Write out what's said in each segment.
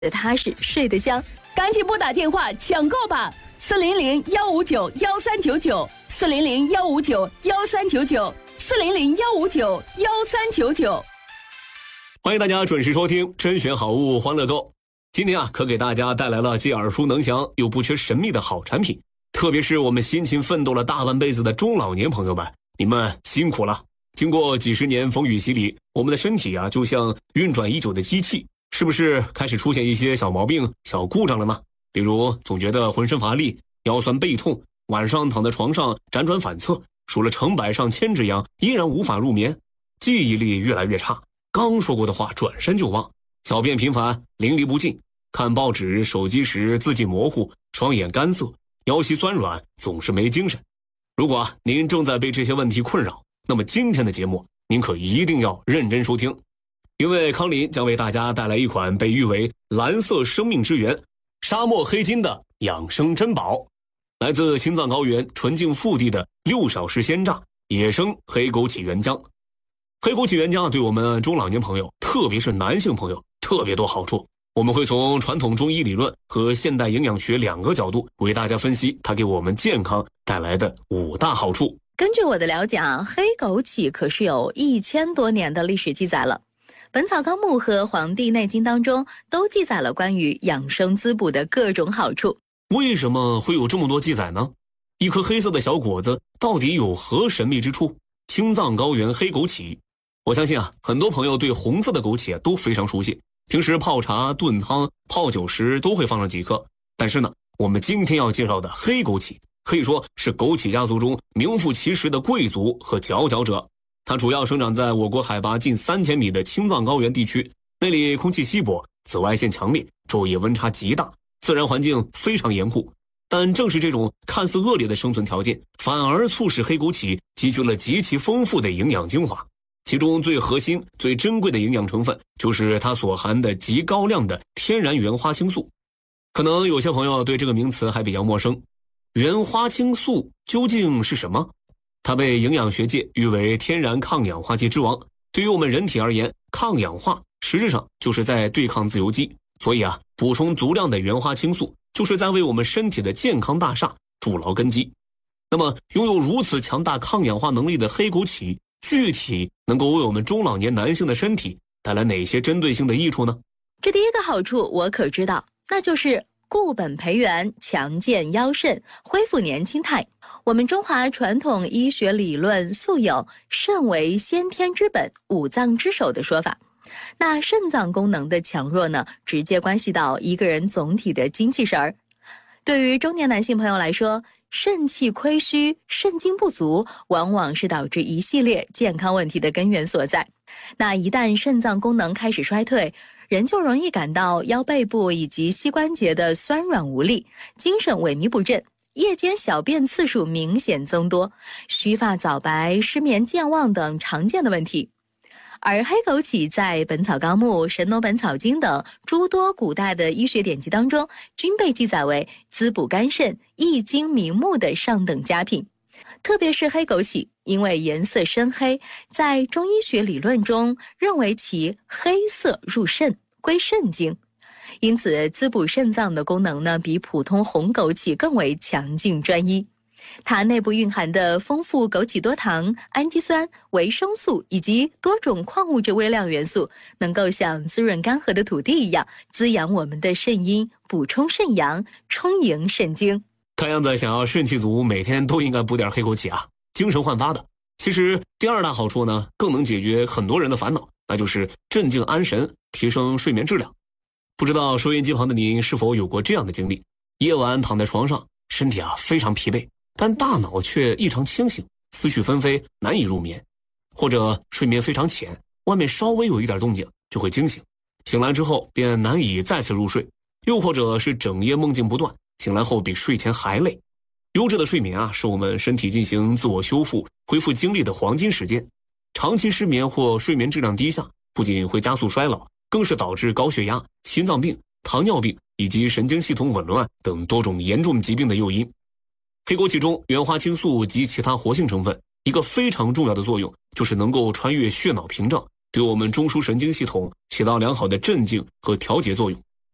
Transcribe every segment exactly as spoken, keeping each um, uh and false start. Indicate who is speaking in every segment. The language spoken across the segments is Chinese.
Speaker 1: 得踏实，睡得香。赶紧拨打电话抢购吧！四零零幺五九幺三九九，四零零幺五九幺三九九，四零零幺五九幺三九九。
Speaker 2: 欢迎大家准时收听甄选好物欢乐购。今天啊，可给大家带来了既耳熟能详又不缺神秘的好产品。特别是我们辛勤奋斗了大半辈子的中老年朋友们，你们辛苦了。经过几十年风雨洗礼，我们的身体啊，就像运转已久的机器，是不是开始出现一些小毛病、小故障了呢？比如总觉得浑身乏力、腰酸背痛，晚上躺在床上辗转反侧，数了成百上千只羊，依然无法入眠，记忆力越来越差，刚说过的话转身就忘，小便频繁，淋漓不尽，看报纸、手机时字迹模糊，双眼干涩，腰膝酸软，总是没精神。如果啊您正在被这些问题困扰，那么今天的节目您可一定要认真收听，因为康林将为大家带来一款被誉为蓝色生命之源、沙漠黑金的养生珍宝，来自青藏高原纯净腹地的六小时鲜榨野生黑枸杞原浆。黑枸杞原浆对我们中老年朋友，特别是男性朋友特别多好处。我们会从传统中医理论和现代营养学两个角度为大家分析它给我们健康带来的五大好处。
Speaker 1: 根据我的了解啊，黑枸杞可是有一千多年的历史记载了。本草纲目和黄帝内经当中都记载了关于养生滋补的各种好处。
Speaker 2: 为什么会有这么多记载呢？一颗黑色的小果子到底有何神秘之处？青藏高原黑枸杞，我相信啊，很多朋友对红色的枸杞啊都非常熟悉，平时泡茶、炖汤、泡酒时都会放上几颗。但是呢，我们今天要介绍的黑枸杞可以说是枸杞家族中名副其实的贵族和佼佼者。它主要生长在我国海拔近三千米的青藏高原地区，那里空气稀薄，紫外线强烈，昼夜温差极大，自然环境非常严酷。但正是这种看似恶劣的生存条件，反而促使黑枸杞积聚了极其丰富的营养精华。其中最核心、最珍贵的营养成分，就是它所含的极高量的天然原花青素。可能有些朋友对这个名词还比较陌生，原花青素究竟是什么？它被营养学界誉为天然抗氧化剂之王。对于我们人体而言，抗氧化实质上就是在对抗自由基，所以啊，补充足量的原花青素就是在为我们身体的健康大厦筑牢根基。那么拥有如此强大抗氧化能力的黑枸杞，具体能够为我们中老年男性的身体带来哪些针对性的益处呢？
Speaker 1: 这第一个好处我可知道，那就是固本培元，强健腰肾，恢复年轻态。我们中华传统医学理论素有肾为先天之本，五脏之首的说法。那肾脏功能的强弱呢，直接关系到一个人总体的精气神儿。对于中年男性朋友来说，肾气亏虚、肾精不足，往往是导致一系列健康问题的根源所在。那一旦肾脏功能开始衰退，人就容易感到腰背部以及膝关节的酸软无力，精神萎靡不振，夜间小便次数明显增多，须发早白、失眠健忘等常见的问题。而黑枸杞在《本草纲目》《神农本草经》等诸多古代的医学典籍当中，均被记载为滋补肝肾、益精明目的上等佳品。特别是黑枸杞，因为颜色深黑，在中医学理论中认为其黑色入肾，归肾经，因此滋补肾脏的功能呢，比普通红枸杞更为强劲专一。它内部蕴含的丰富枸杞多糖、氨基酸、维生素以及多种矿物质微量元素，能够像滋润干涸的土地一样，滋养我们的肾阴，补充肾阳，充盈肾精。
Speaker 2: 看样子想要肾气足，每天都应该补点黑枸杞啊，精神焕发的。其实第二大好处呢，更能解决很多人的烦恼，那就是镇静安神，提升睡眠质量。不知道收音机旁的您是否有过这样的经历，夜晚躺在床上，身体啊非常疲惫，但大脑却异常清醒，思绪纷飞，难以入眠。或者睡眠非常浅，外面稍微有一点动静就会惊醒，醒来之后便难以再次入睡。又或者是整夜梦境不断，醒来后比睡前还累。优质的睡眠啊，是我们身体进行自我修复、恢复精力的黄金时间。长期失眠或睡眠质量低下，不仅会加速衰老，更是导致高血压、心脏病、糖尿病以及神经系统紊乱等多种严重疾病的诱因。黑枸杞中原花青素及其他活性成分，一个非常重要的作用就是能够穿越血脑屏障，对我们中枢神经系统起到良好的镇静和调节作用。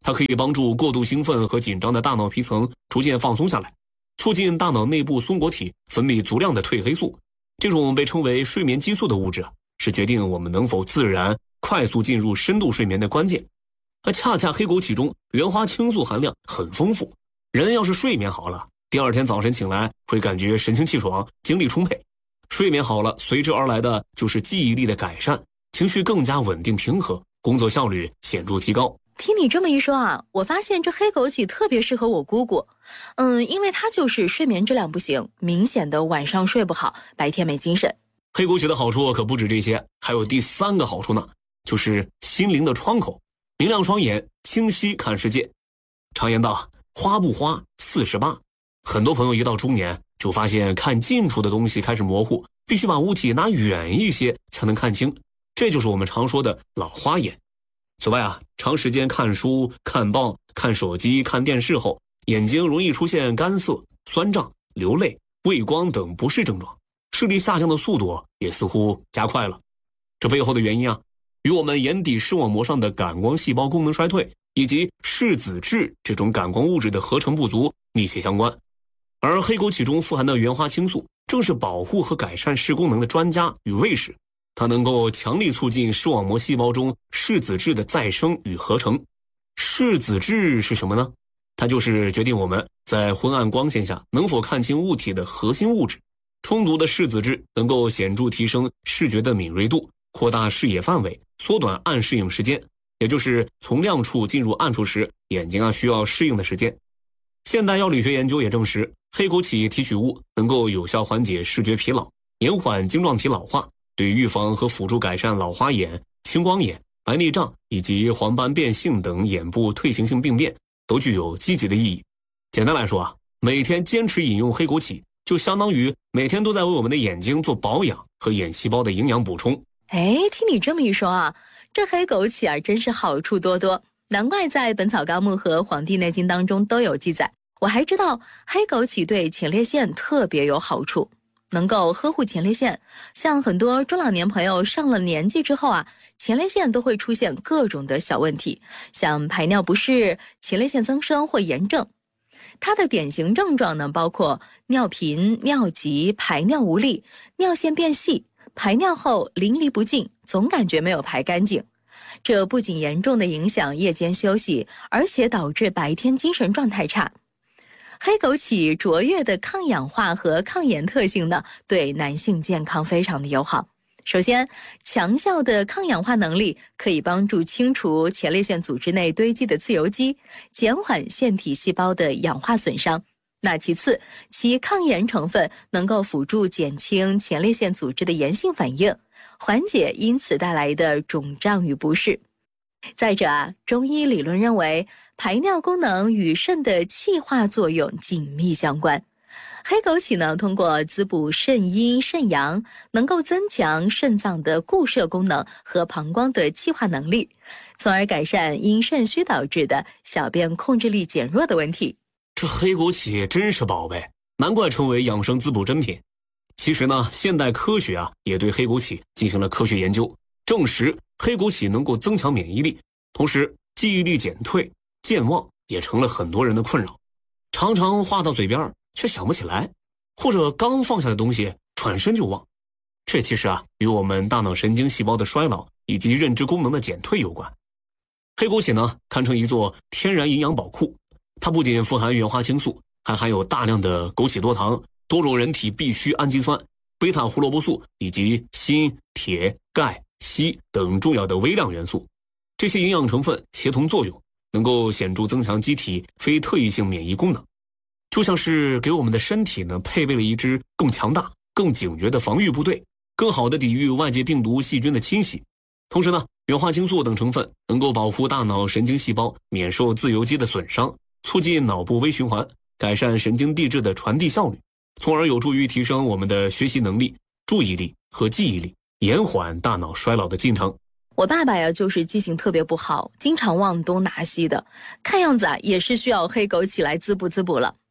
Speaker 2: 它可以帮助过度兴奋和紧张的大脑皮层逐渐放松下来，促进大脑内部松果体分泌足量的褪黑素。这种被称为睡眠激素的物质啊，是决定我们能否自然快速进入深度睡眠的关键。而恰恰黑枸杞中原花青素含量很丰富，人要是睡眠好了，第二天早晨醒来会感觉神清气爽，精力充沛。睡眠好了，随之而来的就是记忆力的改善，情绪更加稳定平和，工作效率显著提高。
Speaker 1: 听你这么一说啊，我发现这黑枸杞特别适合我姑姑。嗯，因为她就是睡眠质量不行，明显的晚上睡不好，白天没精神。
Speaker 2: 黑枸杞的好处可不止这些，还有第三个好处呢，就是心灵的窗口，明亮双眼，清晰看世界。常言道，花不花四十八。很多朋友一到中年就发现看近处的东西开始模糊，必须把物体拿远一些才能看清，这就是我们常说的老花眼。此外啊，长时间看书、看报、看手机、看电视后，眼睛容易出现干涩、酸胀、流泪、畏光等不适症状，视力下降的速度也似乎加快了。这背后的原因啊，与我们眼底视网膜上的感光细胞功能衰退以及视紫质这种感光物质的合成不足密切相关。而黑枸杞中富含的原花青素正是保护和改善视功能的专家与卫士，它能够强力促进视网膜细胞中视紫质的再生与合成。视紫质是什么呢？它就是决定我们在昏暗光线下能否看清物体的核心物质。充足的视紫质能够显著提升视觉的敏锐度，扩大视野范围，缩短暗适应时间，也就是从亮处进入暗处时眼睛啊需要适应的时间。现代药理学研究也证实，黑枸杞提取物能够有效缓解视觉疲劳，延缓晶状体老化，对预防和辅助改善老花眼、青光眼、白内障以及黄斑变性等眼部退行性病变都具有积极的意义。简单来说啊，每天坚持饮用黑枸杞，就相当于每天都在为我们的眼睛做保养和眼细胞的营养补充。
Speaker 1: 哎，听你这么一说啊，这黑枸杞啊真是好处多多，难怪在《本草纲目》和《黄帝内经》当中都有记载。我还知道黑枸杞对前列腺特别有好处，能够呵护前列腺。像很多中老年朋友上了年纪之后啊，前列腺都会出现各种的小问题，像排尿不适、前列腺增生或炎症。它的典型症状呢，包括尿频、尿急、排尿无力、尿腺变细、排尿后淋漓不尽，总感觉没有排干净。这不仅严重的影响夜间休息，而且导致白天精神状态差。黑枸杞卓越的抗氧化和抗炎特性呢，对男性健康非常的友好。首先，强效的抗氧化能力可以帮助清除前列腺组织内堆积的自由基，减缓腺体细胞的氧化损伤。那其次，其抗炎成分能够辅助减轻前列腺组织的炎性反应，缓解因此带来的肿胀与不适。再者啊，中医理论认为，排尿功能与肾的气化作用紧密相关。黑枸杞呢，通过滋补肾阴肾阳，能够增强肾脏的固摄功能和膀胱的气化能力，从而改善因肾虚导致的小便控制力减弱的问题。
Speaker 2: 这黑枸杞真是宝贝，难怪称为养生滋补珍品。其实呢，现代科学啊也对黑枸杞进行了科学研究，证实黑枸杞能够增强免疫力，同时记忆力减退、健忘也成了很多人的困扰，常常话到嘴边却想不起来，或者刚放下的东西转身就忘。这其实啊与我们大脑神经细胞的衰老以及认知功能的减退有关。黑枸杞呢堪称一座天然营养宝库，它不仅富含原花青素，还含有大量的枸杞多糖、多种人体必需氨基酸、贝塔胡萝卜素以及锌、铁、钙、硒等重要的微量元素。这些营养成分协同作用，能够显著增强机体非特异性免疫功能，就像是给我们的身体呢配备了一支更强大、更警觉的防御部队，更好的抵御外界病毒细菌的侵袭。同时呢，原花青素等成分能够保护大脑神经细胞免受自由基的损伤，促进脑部微循环，改善神经递质的传递效率，从而有助于提升我们的学习能力、注意力和记忆力，延缓大脑衰老的进程。
Speaker 1: 我爸爸呀，就是记性特别不好，经常忘东拿西的，看样子啊，也是需要黑枸杞来滋补滋补了。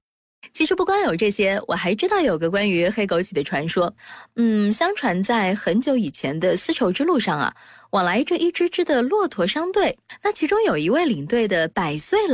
Speaker 1: 其实不光有这些，我还知道有个关于黑枸杞的传说。嗯，相传在很久以前的丝绸之路上啊，往来着一支支的骆驼商队，那其中有一位领队的百岁老